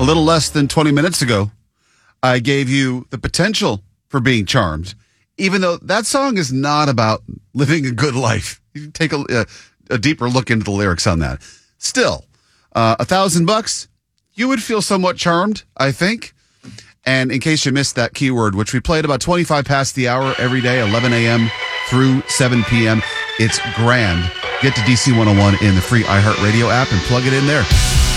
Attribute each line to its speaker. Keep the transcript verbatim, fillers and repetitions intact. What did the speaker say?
Speaker 1: A little less than twenty minutes ago, I gave you the potential for being charmed, even though that song is not about living a good life. You can take a, a, a deeper look into the lyrics on that. Still, uh, a thousand bucks, you would feel somewhat charmed, I think. And in case you missed that keyword, which we played about twenty-five past the hour every day, eleven a.m. through seven p.m., it's grand. Get to D C one oh one in the free iHeartRadio app and plug it in there.